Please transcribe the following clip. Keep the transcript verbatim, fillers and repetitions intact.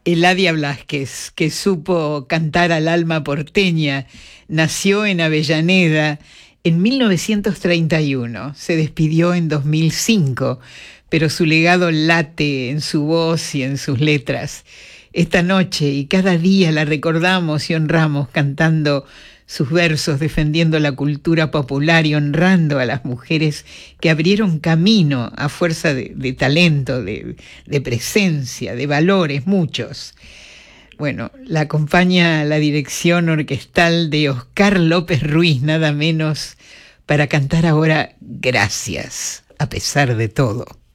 Eladia Blasquez, que supo cantar al alma porteña, nació en Avellaneda en mil novecientos treinta y uno, se despidió en dos mil cinco, pero su legado late en su voz y en sus letras. Esta noche y cada día la recordamos y honramos cantando sus versos, defendiendo la cultura popular y honrando a las mujeres que abrieron camino a fuerza de, de talento, de, de presencia, de valores, muchos. Bueno, la acompaña la dirección orquestal de Oscar López Ruiz, nada menos, para cantar ahora Gracias, a pesar de todo.